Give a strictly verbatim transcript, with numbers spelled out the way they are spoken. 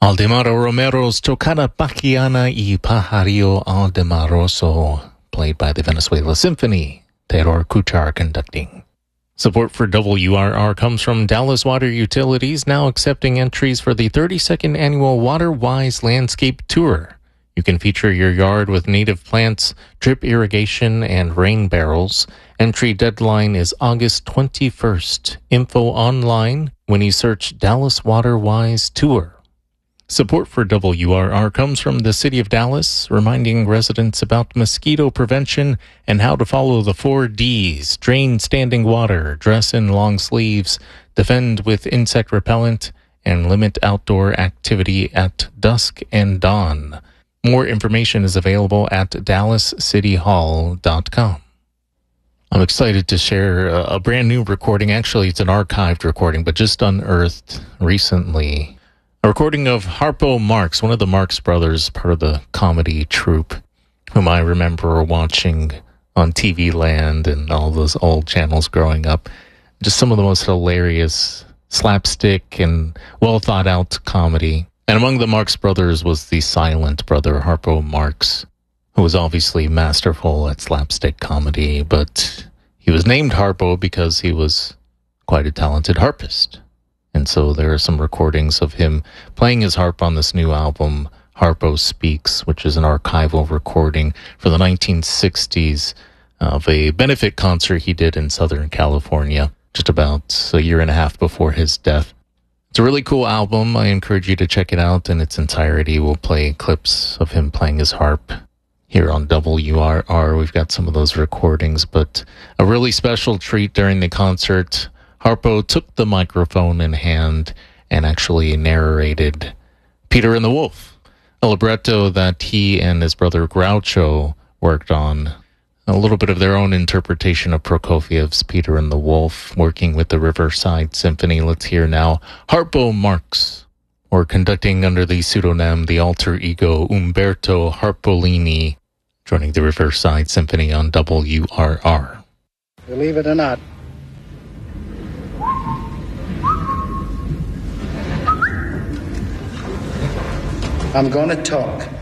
Aldemaro Romero's Tocata Bachiana y Pajarillo Aldemaroso, played by the Venezuela Symphony, Terror Kuchar conducting. Support for W R R comes from Dallas Water Utilities, now accepting entries for the thirty-second annual WaterWise Landscape Tour. You can feature your yard with native plants, drip irrigation, and rain barrels. Entry deadline is August twenty-first. Info online when you search Dallas WaterWise Tour. Support for W R R comes from the City of Dallas, reminding residents about mosquito prevention and how to follow the four Ds: drain standing water, dress in long sleeves, defend with insect repellent, and limit outdoor activity at dusk and dawn. More information is available at dallas city hall dot com. I'm excited to share a, a brand new recording. Actually, it's an archived recording, but just unearthed recently. A recording of Harpo Marx, one of the Marx brothers, part of the comedy troupe, whom I remember watching on T V Land and all those old channels growing up. Just some of the most hilarious slapstick and well-thought-out comedy. And among the Marx brothers was the silent brother, Harpo Marx, who was obviously masterful at slapstick comedy, but he was named Harpo because he was quite a talented harpist. And so there are some recordings of him playing his harp on this new album, Harpo Speaks, which is an archival recording for the nineteen sixties of a benefit concert he did in Southern California, just about a year and a half before his death. It's a really cool album. I encourage you to check it out in its entirety. We'll play clips of him playing his harp here on W R R. We've got some of those recordings, but a really special treat during the concert. Harpo took the microphone in hand and actually narrated Peter and the Wolf, a libretto that he and his brother Groucho worked on. A little bit of their own interpretation of Prokofiev's Peter and the Wolf, working with the Riverside Symphony. Let's hear now Harpo Marx, or conducting under the pseudonym, the alter ego Umberto Harpolini, joining the Riverside Symphony on W R R. Believe it or not, I'm going to talk.